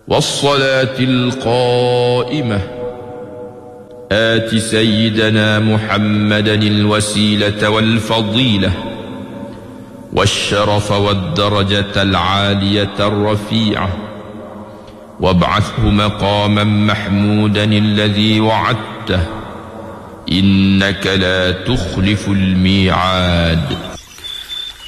والصلاة القائمة آت سيدنا محمدا الوسيلة والفضيلة والشرف والدرجة العالية الرفيعة وابعثه مقاما محمودا الذي وعدته إنك لا تخلف الميعاد.